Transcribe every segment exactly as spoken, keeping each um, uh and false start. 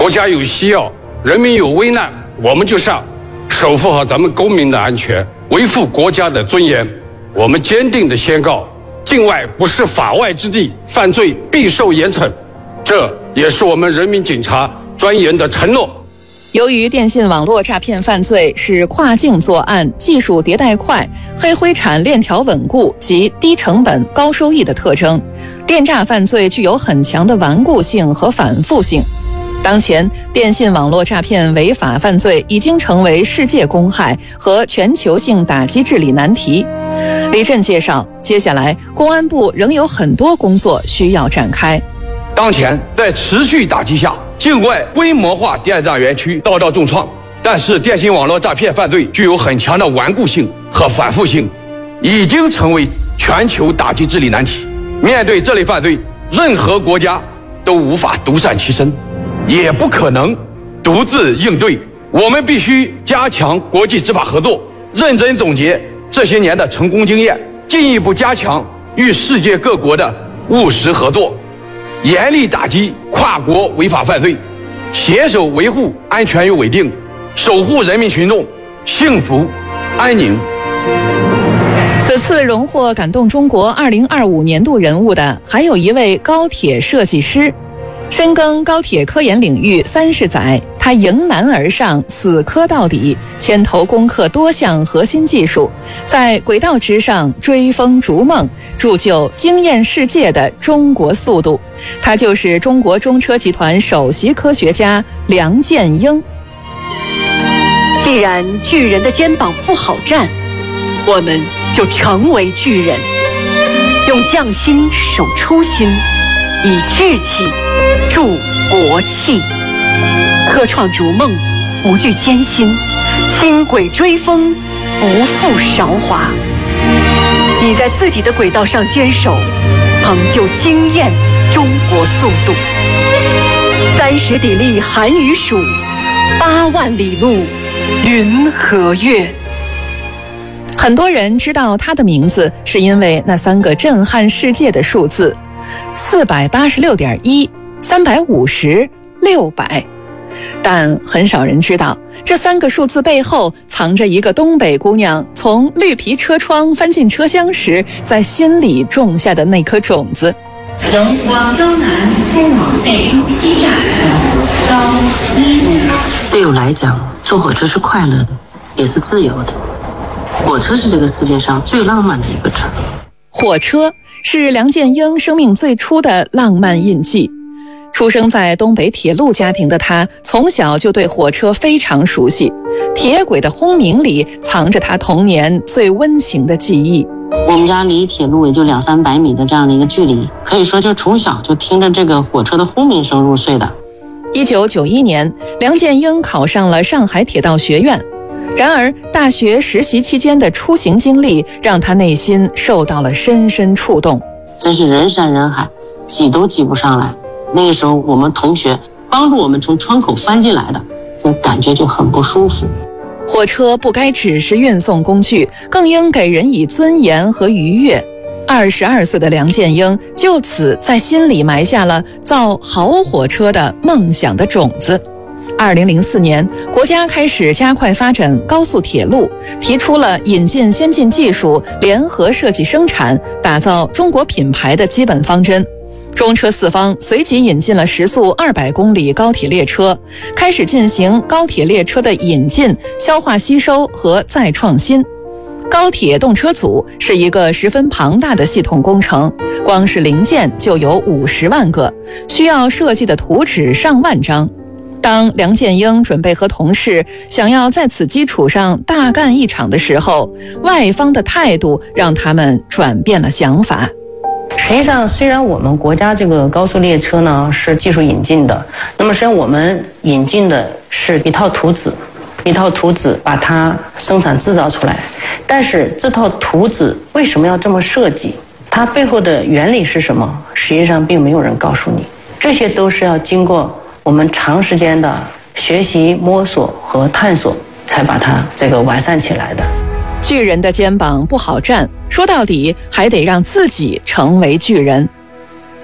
国家有需要，人民有危难，我们就上，守护好咱们公民的安全，维护国家的尊严。我们坚定地宣告，境外不是法外之地，犯罪必受严惩。这也是我们人民警察专员的承诺。 由于电信网络诈骗犯罪是跨境作案，技术迭代快，黑灰产链条稳固及低成本高收益的特征，电诈犯罪具有很强的顽固性和反复性。当前，电信网络诈骗违法犯罪已经成为世界公害和全球性打击治理难题。李震介绍，接下来公安部仍有很多工作需要展开。 当前在持续打击下，境外规模化电诈园区遭到重创，但是电信网络诈骗犯罪具有很强的顽固性和反复性，已经成为全球打击治理难题。面对这类犯罪，任何国家都无法独善其身，也不可能独自应对。我们必须加强国际执法合作，认真总结这些年的成功经验，进一步加强与世界各国的务实合作，严厉打击跨国违法犯罪，携手维护安全与稳定，守护人民群众幸福安宁。 此次荣获感动中国二零二五年度人物的还有一位高铁设计师。深耕高铁科研领域三十载，他迎难而上，死磕到底，牵头攻克多项核心技术，在轨道之上追风逐梦，铸就惊艳世界的中国速度。他就是中国中车集团首席科学家梁建英。 既然巨人的肩膀不好站，我们就成为巨人，用匠心守初心，以志气铸国气，科创逐梦，不惧艰辛，轻轨追风，不负韶华。你在自己的轨道上坚守，成就惊艳中国速度。三十砥砺寒与暑，八万里路云和月。 很多人知道他的名字，是因为那三个震撼世界的数字：四百八十六点一、三百五十、六百。但很少人知道，这三个数字背后藏着一个东北姑娘从绿皮车窗翻进车厢时，在心里种下的那颗种子。 从广州南开往北京西站高一路。 对我来讲，坐火车是快乐的，也是自由的。火车是这个世界上最浪漫的一个车。 火车是梁建英生命最初的浪漫印记。出生在东北铁路家庭的他，从小就对火车非常熟悉，铁轨的轰鸣里藏着他童年最温情的记忆。 我们家离铁路也就两三百米的这样的一个距离，可以说就从小就听着这个火车的轰鸣声入睡的。 一九九一年，梁建英考上了上海铁道学院。然而，大学实习期间的出行经历让他内心受到了深深触动。 真是人山人海，挤都挤不上来。那个时候，我们同学帮助我们从窗口翻进来的，就感觉就很不舒服。 火车不该只是运送工具，更应给人以尊严和愉悦。二十二岁的梁建英就此在心里埋下了造好火车的梦想的种子。二零零四年，国家开始加快发展高速铁路，提出了引进先进技术、联合设计生产、打造中国品牌的基本方针。中车四方随即引进了时速二百公里高铁列车，开始进行高铁列车的引进、消化吸收和再创新。高铁动车组是一个十分庞大的系统工程，光是零件就有五十万个，需要设计的图纸上万张。当梁建英准备和同事想要在此基础上大干一场的时候，外方的态度让他们转变了想法。 实际上，虽然我们国家这个高速列车呢是技术引进的，那么实际上我们引进的是一套图纸，一套图纸把它生产制造出来。但是这套图纸为什么要这么设计？它背后的原理是什么？实际上并没有人告诉你，这些都是要经过我们长时间的学习、摸索和探索，才把它这个完善起来的。 巨人的肩膀不好站，说到底还得让自己成为巨人。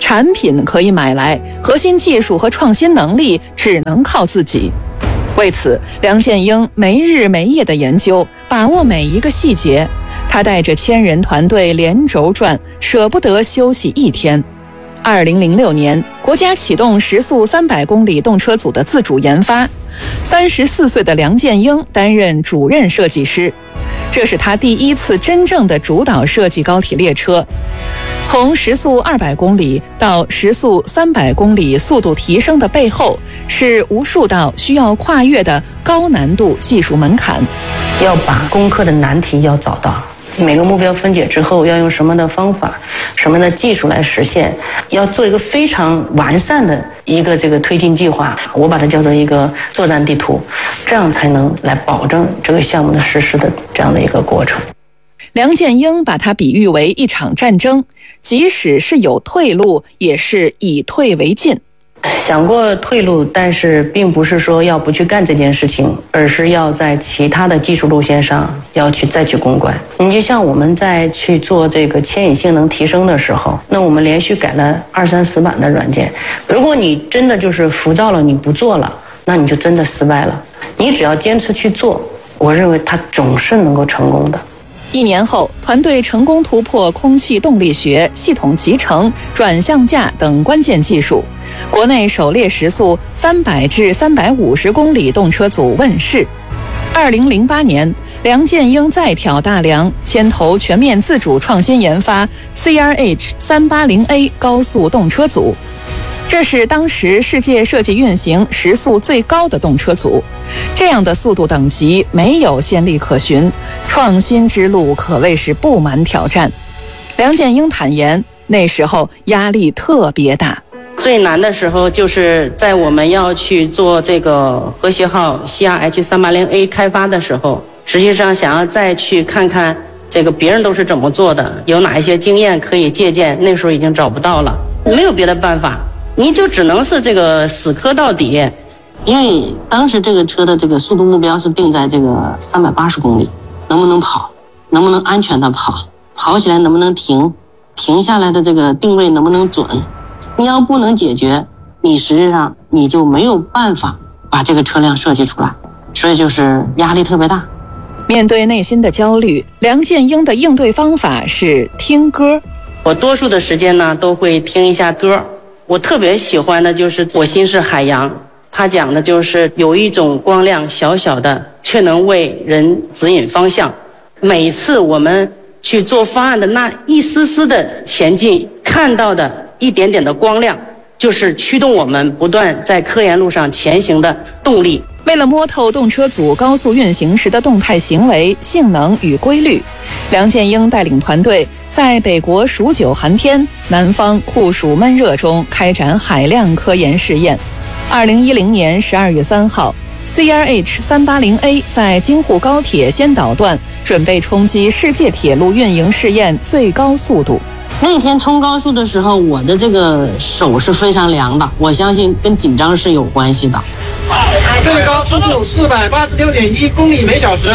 产品可以买来，核心技术和创新能力只能靠自己。为此，梁建英没日没夜的研究，把握每一个细节。他带着千人团队连轴转，舍不得休息一天。二零零六年，国家启动时速三百公里动车组的自主研发，三十四岁的梁建英担任主任设计师。这是他第一次真正的主导设计高铁列车。从时速二百公里到时速三百公里速度提升的背后，是无数道需要跨越的高难度技术门槛。 要把攻克的难题要找到，每个目标分解之后要用什么的方法，什么的技术来实现，要做一个非常完善的一个这个推进计划，我把它叫做一个作战地图，这样才能来保证这个项目的实施的这样的一个过程。 梁建英把它比喻为一场战争，即使是有退路，也是以退为进。 想过退路，但是并不是说要不去干这件事情，而是要在其他的技术路线上要去再去攻关。你就像我们在去做这个牵引性能提升的时候，那我们连续改了二三十版的软件，如果你真的就是浮躁了，你不做了，那你就真的失败了。你只要坚持去做，我认为它总是能够成功的。 一年后，团队成功突破空气动力学、系统集成、转向架等关键技术，国内首列时速三百至三百五十公里动车组问世。二零零八年，梁建英再挑大梁，牵头全面自主创新研发 C R H 三八零 A 高速动车组。这是当时世界设计运行时速最高的动车组，这样的速度等级没有先例可循，创新之路可谓是布满挑战。梁建英坦言，那时候压力特别大。 最难的时候就是在我们要去做这个和谐号 C R H 三八零 A 开发的时候，实际上想要再去看看这个别人都是怎么做的，有哪一些经验可以借鉴，那时候已经找不到了，没有别的办法，你就只能是这个死磕到底。 因为当时这个车的这个速度目标是定在这个三百八十公里，能不能跑，能不能安全的跑，跑起来能不能停，停下来的这个定位能不能准。你要不能解决，你实际上你就没有办法把这个车辆设计出来，所以就是压力特别大。 面对内心的焦虑，梁建英的应对方法是听歌。 我多数的时间呢都会听一下歌，我特别喜欢的就是《我心是海洋》，它讲的就是有一种光亮小小的，却能为人指引方向。每次我们去做方案的那一丝丝的前进，看到的一点点的光亮，就是驱动我们不断在科研路上前行的动力。 为了摸透动车组高速运行时的动态行为、性能与规律，梁建英带领团队在北国数九寒天、南方酷暑闷热中开展海量科研试验。二零一零年十二月三号 ，C R H 三八零 A 在京沪高铁先导段准备冲击世界铁路运营试验最高速度。 那天冲高速的时候，我的这个手是非常凉的，我相信跟紧张是有关系的。 最高速度四百八十六点一公里每小时，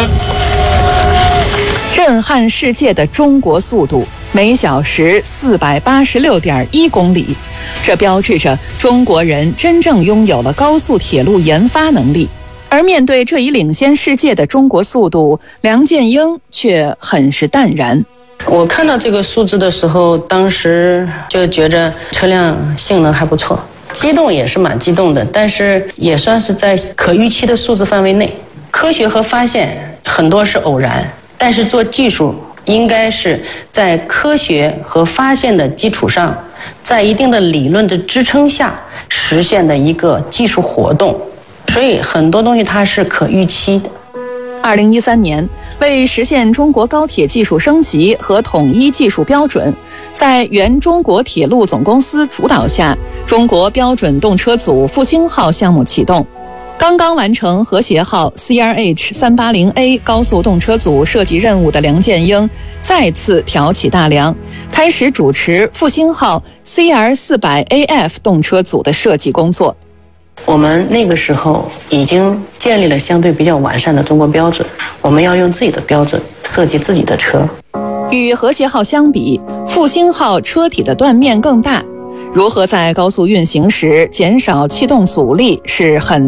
震撼世界的中国速度，每小时四百八十六点一公里，这标志着中国人真正拥有了高速铁路研发能力。而面对这一领先世界的中国速度，梁建英却很是淡然。 我看到这个数字的时候，当时就觉着车辆性能还不错，激动也是蛮激动的，但是也算是在可预期的数字范围内。科学和发现很多是偶然，但是做技术应该是在科学和发现的基础上，在一定的理论的支撑下实现的一个技术活动，所以很多东西它是可预期的。 二零一三年，为实现中国高铁技术升级和统一技术标准，在原中国铁路总公司主导下，中国标准动车组复兴号项目启动。刚刚完成和谐号 C R H 三八零 A 高速动车组设计任务的梁建英，再次挑起大梁，开始主持复兴号 C R 四百 A F 动车组的设计工作。 我们那个时候已经建立了相对比较完善的中国标准，我们要用自己的标准设计自己的车。 与和谐号相比，复兴号车体的断面更大， 如何在高速运行时减少气动阻力是很